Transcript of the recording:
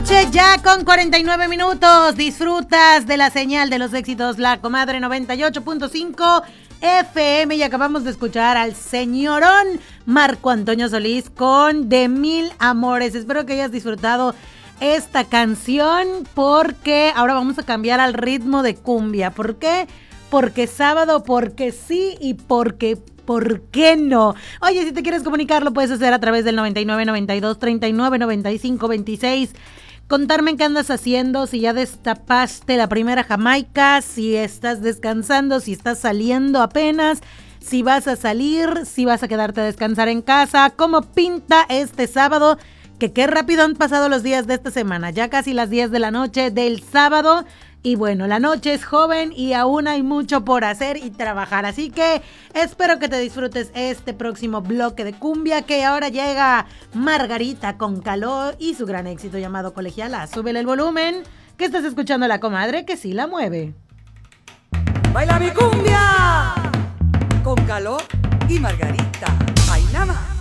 noche ya con 49 minutos. Disfrutas de la señal de los éxitos La Comadre 98.5 FM y acabamos de escuchar al señorón Marco Antonio Solís con De Mil Amores. Espero que hayas disfrutado esta canción porque ahora vamos a cambiar al ritmo de cumbia. ¿Por qué? Porque sábado, porque sí y porque ¿por qué no? Oye, si te quieres comunicar, lo puedes hacer a través del 99 92 39 95 26. Contarme qué andas haciendo, si ya destapaste la primera jamaica, si estás descansando, si estás saliendo apenas, si vas a salir, si vas a quedarte a descansar en casa, cómo pinta este sábado, que qué rápido han pasado los días de esta semana, ya casi las 10 de la noche del sábado. Y bueno, la noche es joven y aún hay mucho por hacer y trabajar. Así que espero que te disfrutes este próximo bloque de cumbia, que ahora llega Margarita con Caló y su gran éxito llamado Colegiala. Súbele el volumen, que estás escuchando La Comadre, que sí la mueve. ¡Baila mi cumbia! Con Caló y Margarita. ¡Ay, nada más!